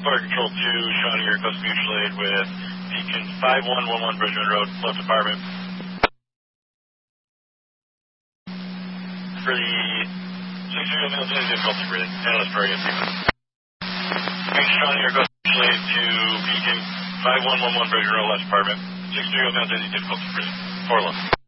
Fire Control 2, Shawnee, your request mutual aid with Beacon 5111 Bridgman Road, left apartment. For the 6-year-old male, difficulty breathing. Analyst target. Beacon Shawnee, your request mutual aid to Beacon 5111 Bridgman Road, left apartment. 6-year-old male, difficulty breathing. 4 left.